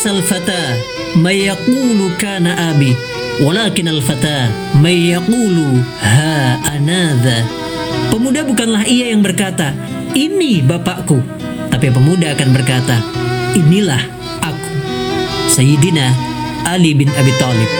laisal fata may yaqulu kana abi, walakin al-fata may yaqulu ha anadha. Pemuda bukanlah ia yang berkata, ini bapakku, tapi pemuda akan berkata, inilah aku. Sayyidina Ali bin Abi Thalib.